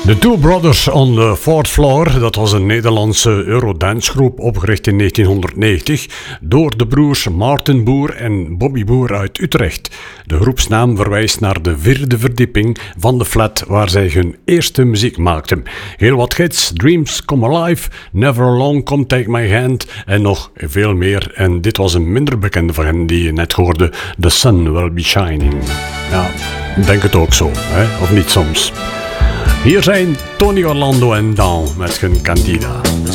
The Two Brothers on the Fourth Floor, dat was een Nederlandse Eurodance-groep opgericht in 1990 door de broers Maarten Boer en Bobby Boer uit Utrecht. De groepsnaam verwijst naar de 4e verdieping van de flat waar zij hun eerste muziek maakten. Heel wat hits, Dreams Come Alive, Never Alone, Come Take My Hand en nog veel meer. En dit was een minder bekende van hen die je net hoorde, The Sun Will Be Shining. Ja, ik denk het ook zo, hè? Of niet soms? Hier zijn Tony Orlando en Dawn met hun Candida.